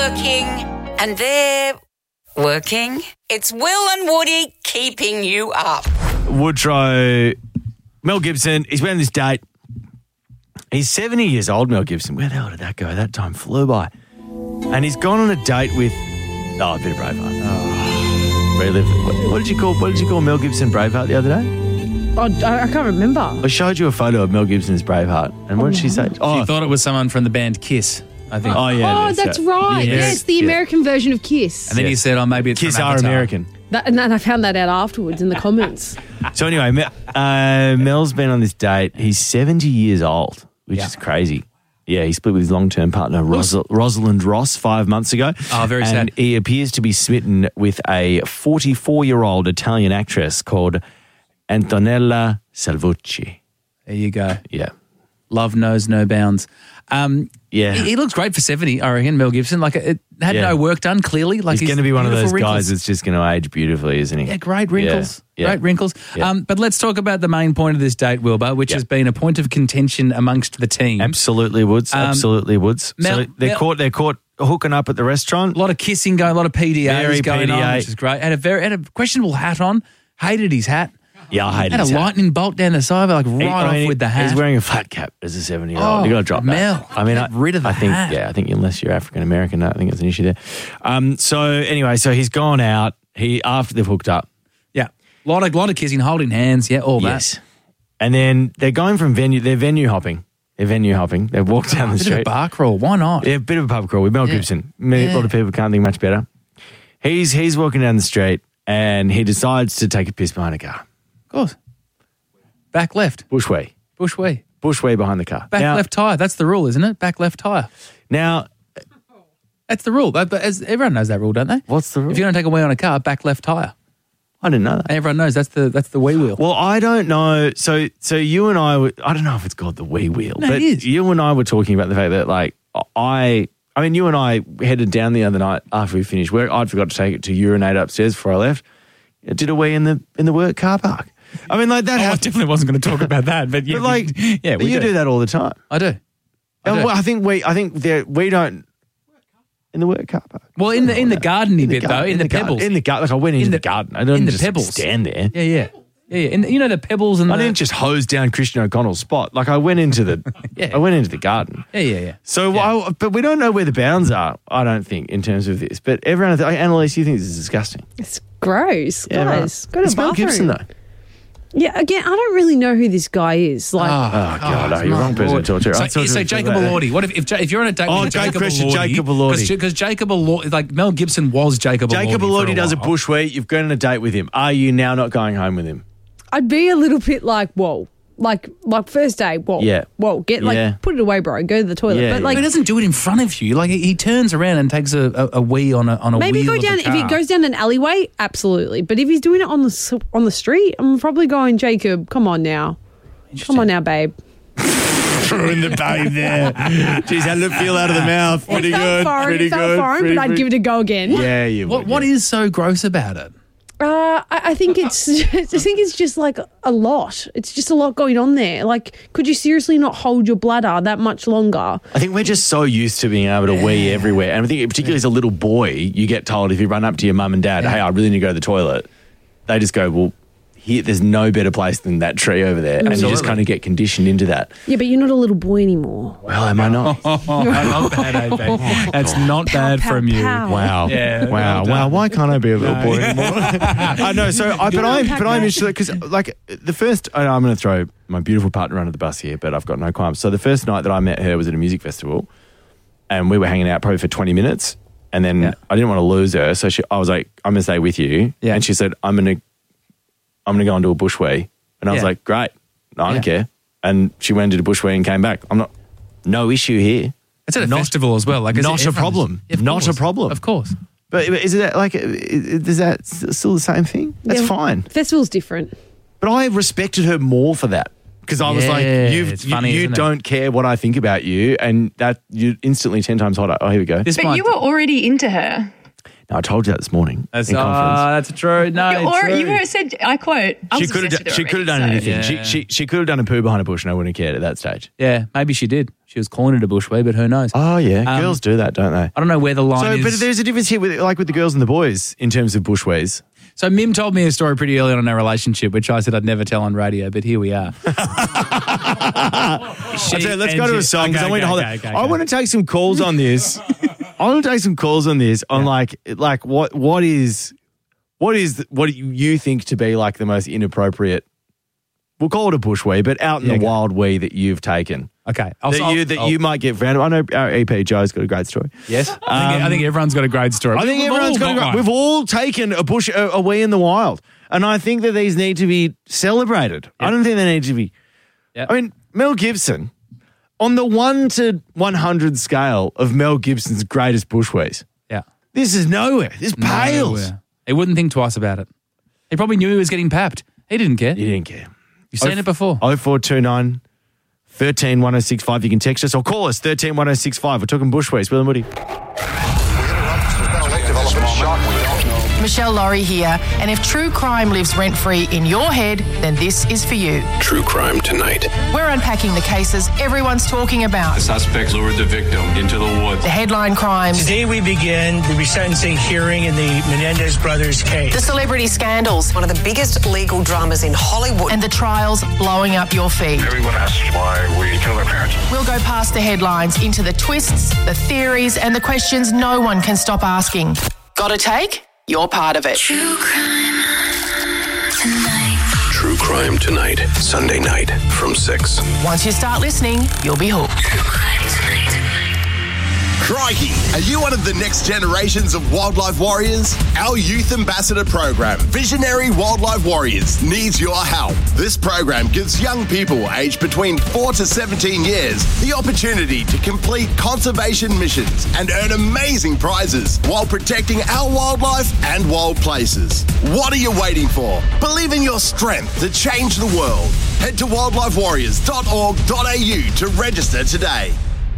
working and they're working. It's Will and Woody keeping you up. Woodrow, Mel Gibson, he's been on this date. He's 70 years old, Mel Gibson. Where the hell did that go? That time flew by. And he's gone on a date with, a bit of Braveheart. What did you call Mel Gibson Braveheart the other day? Oh, I can't remember. I showed you a photo of Mel Gibson's Braveheart. And what did she say? She thought it was someone from the band Kiss, I think. Oh, yeah. Oh, that's right. Yes, the American version of Kiss. And then he said, maybe it's Kiss from are Avatar. American. And I found that out afterwards in the comments. So anyway, Mel's been on this date. He's 70 years old, which is crazy. Yeah, he split with his long-term partner, Rosalind Ross, 5 months ago. Oh, very sad. And he appears to be smitten with a 44-year-old Italian actress called Antonella Salvucci. There you go. Yeah. Love knows no bounds. He looks great for 70, I reckon, Mel Gibson. Like, it had no work done, clearly. Like, he's going to be one of those wrinkles. guys that's just going to age beautifully, isn't he? Yeah, great wrinkles. Yeah. Great wrinkles. Yeah. But let's talk about the main point of this date, Wilbur, which has been a point of contention amongst the team. Absolutely, Woods. Absolutely, Woods. So they're caught hooking up at the restaurant. A lot of kissing going, a lot of PDAs going on, PDA. which is great. Had a questionable hat on. Hated his hat. Yeah, I hate it. Had a lightning bolt down the side, off with the hat. He's wearing a flat cap as a 70-year-old. You got to drop Mel, that. I mean, get rid of the hat. I think unless you're African American, I think it's an issue there. So anyway, he's gone out. After they've hooked up. Yeah, a lot of kissing, holding hands. Yeah, all that. And then they're going from venue. They're venue hopping. They've walked down the street. A bit of a bar crawl. Why not? Yeah, a bit of a pub crawl with Mel Gibson. A lot of people can't think much better. He's walking down the street and he decides to take a piss behind a car. Of course. Back left. Bushway behind the car. Back left tyre. That's the rule, isn't it? Back left tyre. Now, that's the rule. Everyone knows that rule, don't they? What's the rule? If you're going to take a wee on a car, back left tyre. I didn't know that. Everyone knows that's the wee wheel. Well, I don't know. So you and I don't know if it's called the wee wheel, No, but it is. you and I were talking about the fact that, like, I mean, you and I headed down the other night after we finished work. I'd forgot to take it to urinate upstairs before I left. I did a wee in the work car park. I mean, like that. I definitely wasn't going to talk about that, but But like, we you do that all the time. I do. Well, I think we don't in the work car park. Well, in the gardeny bit though, in the pebbles. In the garden, like I went into the garden. I didn't just pebbles. stand there. Yeah. In the pebbles and I didn't just hose down Christian O'Connell's spot. Like I went into the, I went into the garden. Yeah. So, but we don't know where the bounds are. I don't think in terms of this. But everyone, Annalise, you think this is disgusting? It's gross, Yeah, guys. right. Go to It's the Mel bathroom. Gibson though. Yeah, again, I don't really know who this guy is. Like, Oh God, no, you're wrong person to talk to. So Jacob Elordi. What if you're on a date with great Jacob question, Elordi? Jacob Elordi. Because Jacob Elordi, like Mel Gibson was Jacob Elordi. Jacob for Elordi does a while. bushway. You've gone on a date with him. Are you now not going home with him? I'd be a little bit like, whoa. Like first day, whoa. Yeah. Whoa, put it away, bro. Go to the toilet. Yeah, but like, He doesn't do it in front of you. Like he turns around and takes a wee on a maybe wheel go of down, the if car. he goes down an alleyway, absolutely. But if he's doing it on the street, I'm probably going, Jacob, come on now. Come on now, babe. Throwing the babe there. Jeez, how did it feel out of the mouth? Pretty It good. felt foreign, Pretty it felt good. foreign, pretty but I'd good. give it a go again. Yeah, you would. What is so gross about it? I think it's just like a lot. It's just a lot going on there. Like, could you seriously not hold your bladder that much longer? I think we're just so used to being able to wee everywhere. And I think particularly as a little boy, you get told if you run up to your mum and dad, hey, I really need to go to the toilet. They just go, well, here, there's no better place than that tree over there. And you just kind of get conditioned into that. Yeah, but you're not a little boy anymore. Well, am I not? I love that, AP. That's not bad pow, from you. pow. Wow. Yeah, Wow. Wow. Why can't I be a little boy anymore? I know. So, but I'm interested because, like, the first, I'm going to throw my beautiful partner under the bus here, but I've got no qualms. So the first night that I met her was at a music festival, and we were hanging out probably for 20 minutes, and then I didn't want to lose her, so I was like, I'm going to stay with you, and she said, I'm going to go and do a bushway, and I was like, great, no, I don't care, and she went and did a bushway and came back. No issue here. It's at a festival as well. Like, Not a problem. Not a problem. Of course. But is it like, is that still the same thing? That's fine. Festival's different. But I respected her more for that because I was like, it's funny, you isn't it? don't care what I think about you, and that you're instantly 10 times hotter. Oh, here we go. But you were already into her. Now, I told you that this morning in conference. That's true. No, Or true. you said, I quote, She could have done anything. Yeah. She could have done a poo behind a bush and I wouldn't have cared at that stage. Yeah, maybe she did. She was calling it a bushwee, but who knows? Oh, yeah. Girls do that, don't they? I don't know where the line is. But there's a difference here with the girls and the boys in terms of bushways. So Mim told me a story pretty early on in our relationship, which I said I'd never tell on radio, but here we are. Let's go to a song because I want to take some calls on this. I want to take some calls on this on like what do you think to be like the most inappropriate? We'll call it a bushwee, but out in the wild wee that you've taken. Okay, you might get found. I know our EP Joe's got a great story. Yes, I think everyone's got a great story. I think everyone's got a great. We've all taken a wee in the wild, and I think that these need to be celebrated. Yep. I don't think they need to be. Yep. I mean, Mel Gibson, on the 1 to 100 scale of Mel Gibson's greatest bushwees. Yeah, this is nowhere. This pales. Nowhere. He wouldn't think twice about it. He probably knew he was getting papped. He didn't care. He didn't care. You've seen it before. 0429 13 1065. You can text us or call us 13 1065. We're talking bushwees. Will and Woody. Michelle Laurie here, and if true crime lives rent-free in your head, then this is for you. True Crime Tonight. We're unpacking the cases everyone's talking about. The suspect lured the victim into the woods. The headline crimes. Today we begin the resentencing hearing in the Menendez brothers case. The celebrity scandals. One of the biggest legal dramas in Hollywood. And the trials blowing up your feed. Everyone asks why we killed our parents. We'll go past the headlines into the twists, the theories, and the questions no one can stop asking. Got a take? You're part of it. True Crime Tonight. True Crime Tonight, Sunday night from 6. Once you start listening, you'll be hooked. True Crime Tonight. Crikey, are you one of the next generations of wildlife warriors? Our youth ambassador program, Visionary Wildlife Warriors, needs your help. This program gives young people aged between 4 to 17 years the opportunity to complete conservation missions and earn amazing prizes while protecting our wildlife and wild places. What are you waiting for? Believe in your strength to change the world. Head to wildlifewarriors.org.au to register today.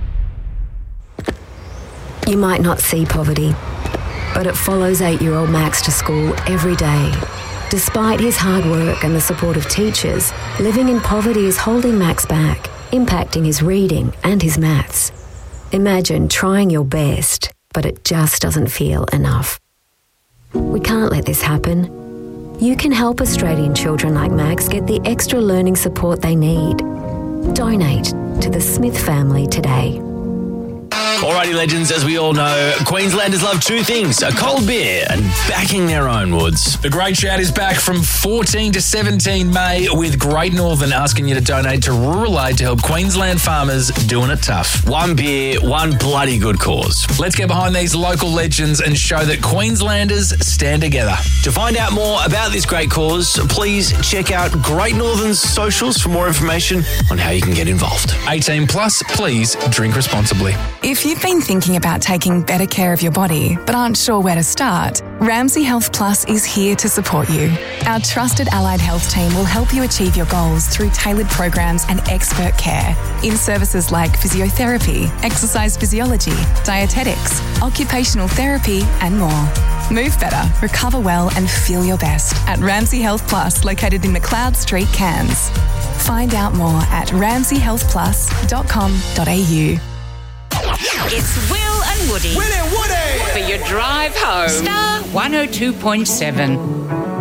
You might not see poverty, but it follows 8-year-old Max to school every day. Despite his hard work and the support of teachers, living in poverty is holding Max back, impacting his reading and his maths. Imagine trying your best, but it just doesn't feel enough. We can't let this happen. You can help Australian children like Max get the extra learning support they need. Donate to the Smith family today. Alrighty, legends, as we all know, Queenslanders love two things, a cold beer and backing their own woods. The Great Shout is back from 14 to 17 May with Great Northern asking you to donate to Rural Aid to help Queensland farmers doing it tough. One beer, one bloody good cause. Let's get behind these local legends and show that Queenslanders stand together. To find out more about this great cause, please check out Great Northern's socials for more information on how you can get involved. 18 plus, please drink responsibly. If you've been thinking about taking better care of your body but aren't sure where to start, Ramsay Health Plus is here to support you. Our trusted allied health team will help you achieve your goals through tailored programs and expert care in services like physiotherapy, exercise physiology, dietetics, occupational therapy and more. Move better, recover well and feel your best at Ramsay Health Plus, located in McLeod Street, Cairns. Find out more at ramsayhealthplus.com.au. It's Will and Woody. Will and Woody! For your drive home. Star 102.7.